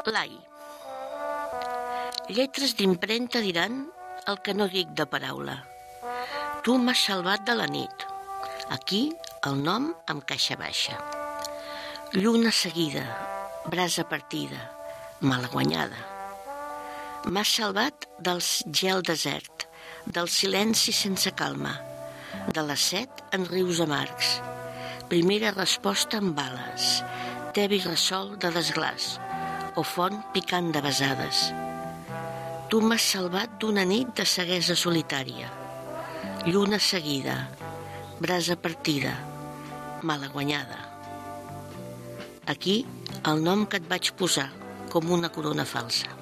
L'ai. Lletres d'impremta diran el que no dic de paraula. Tu m'has salvat de la nit. Aquí el nom amb caixa baixa. Lluna seguida, brasa partida, malaguanyada. M'has salvat del gel desert, del silenci sense calma, de la set en rius amargs. Primera resposta amb bales, tevi ressol de desglàs o font picant de besades. Tu m'has salvat d'una nit de ceguesa solitària. Lluna seguida, brasa partida, malaguanyada. Aquí el nom que et vaig posar com una corona falsa.